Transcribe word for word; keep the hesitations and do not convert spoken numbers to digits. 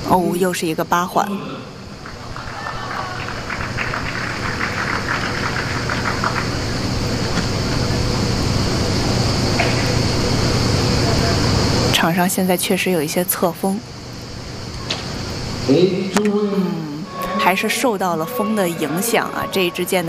哦，又是一个八环。场上现在确实有一些侧风，嗯，还是受到了风的影响啊。这一支箭呢